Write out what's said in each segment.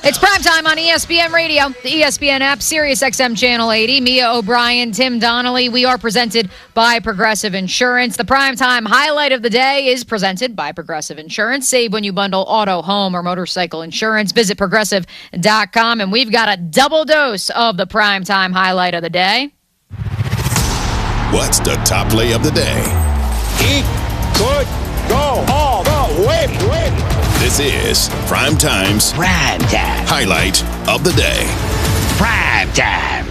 It's primetime on ESPN Radio, the ESPN app, Sirius XM Channel 80. Mia O'Brien, Tim Donnelly. We are presented by Progressive Insurance. The primetime highlight of the day is presented by Progressive Insurance. Save when you bundle auto, home, or motorcycle insurance. Visit Progressive.com, and we've got a double dose of the primetime highlight of the day. What's the top play of the day? He could go all the way. This is Primetime's highlight of the day. Prime time.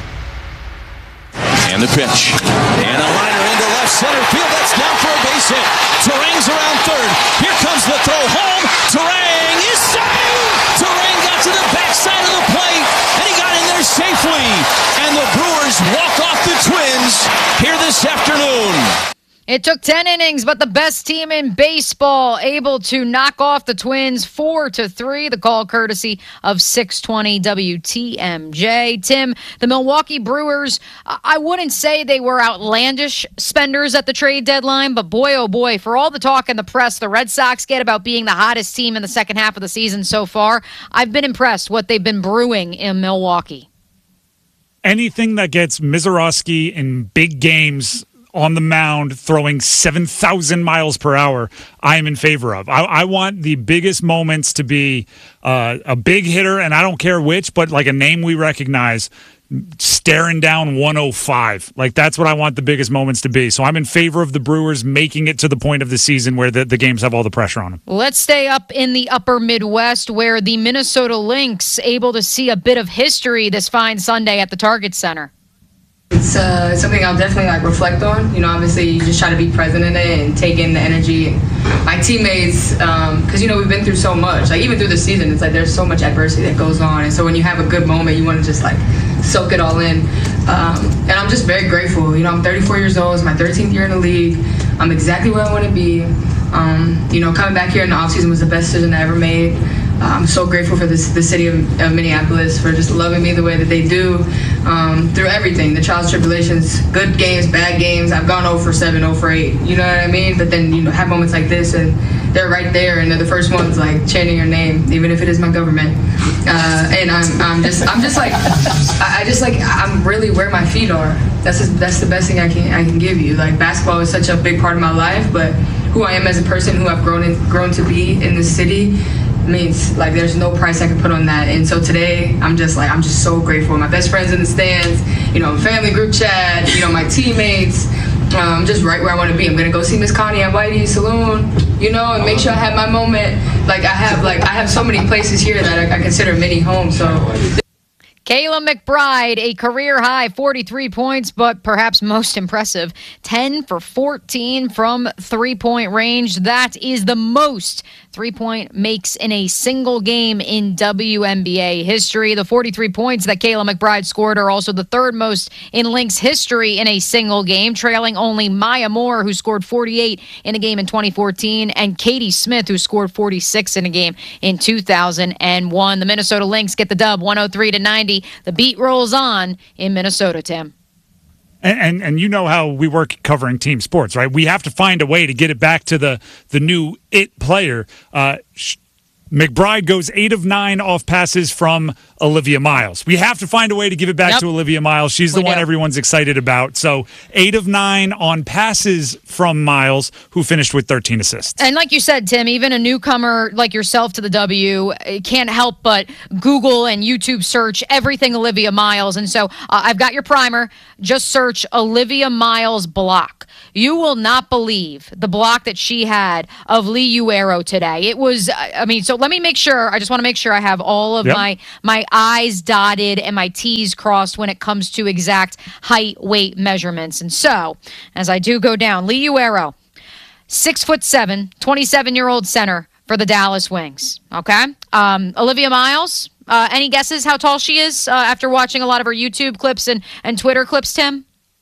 And the pitch. And a liner into left center field. That's down for a base hit. Turang's around third. Here comes the throw home. Turang is saved. Turang got to the backside of the plate, and he got in there safely. And the Brewers walk off the Twins here this afternoon. It took 10 innings, but the best team in baseball able to knock off the Twins 4-3. The call courtesy of 620 WTMJ. Tim, the Milwaukee Brewers, I wouldn't say they were outlandish spenders at the trade deadline, but boy, oh boy, for all the talk in the press the Red Sox get about being the hottest team in the second half of the season so far, I've been impressed what they've been brewing in Milwaukee. Anything that gets Mizorowski in big games on the mound throwing 7,000 miles per hour, I am in favor of. I want the biggest moments to be a big hitter, and I don't care which, but like a name we recognize, staring down 105. Like, that's what I want the biggest moments to be. So I'm in favor of the Brewers making it to the point of the season where the games have all the pressure on them. Let's stay up in the upper Midwest, where the Minnesota Lynx able to see a bit of history this fine Sunday at the Target Center. It's something I'll definitely reflect on. Obviously you just try to be present in it and take in the energy. And my teammates, because we've been through so much. Like, even through the season, it's like there's so much adversity that goes on. And so when you have a good moment, you want to just soak it all in. And I'm just very grateful. I'm 34 years old. It's my 13th year in the league. I'm exactly where I want to be. Coming back here in the offseason was the best decision I ever made. I'm so grateful for the city of Minneapolis for just loving me the way that they do through everything, the trials, tribulations, good games, bad games. I've gone 0 for 7, 0 for 8, you know what I mean? But then, have moments like this, and they're right there, and they're the first ones chanting your name, even if it is my government. And I'm really where my feet are. That's the best thing I can give you. Basketball is such a big part of my life, but who I am as a person, who I've grown to be in this city, means there's no price I can put on that. And so today I'm just so grateful. My best friends in the stands, family group chat, my teammates. I'm just right where I want to be. I'm gonna go see Miss Connie at Whitey's Saloon, and make sure I have my moment. I have so many places here that I consider mini home. So Kayla McBride, a career-high 43 points, but perhaps most impressive, 10 for 14 from three-point range. That is the most three-point makes in a single game in WNBA history. The 43 points that Kayla McBride scored are also the third most in Lynx history in a single game, trailing only Maya Moore, who scored 48 in a game in 2014, and Katie Smith, who scored 46 in a game in 2001. The Minnesota Lynx get the dub 103-90. The beat rolls on in Minnesota, Tim. And you know how we work covering team sports, right? We have to find a way to get it back to the new it player. McBride goes 8 of 9 off passes from Olivia Miles. We have to find a way to give it back to Olivia Miles. She's the one everyone's excited about. So 8 of 9 on passes from Miles, who finished with 13 assists. And like you said, Tim, even a newcomer like yourself to the W can't help but Google and YouTube search everything Olivia Miles. And so I've got your primer. Just search Olivia Miles block. You will not believe the block that she had of Lee Uero today. It was, so let me make sure, I just want to make sure I have all of my I's dotted and my T's crossed when it comes to exact height, weight measurements. And so, as I do go down, Lee Uero, 6'7", 27-year-old center for the Dallas Wings. Okay? Olivia Miles, any guesses how tall she is after watching a lot of her YouTube clips and Twitter clips, Tim?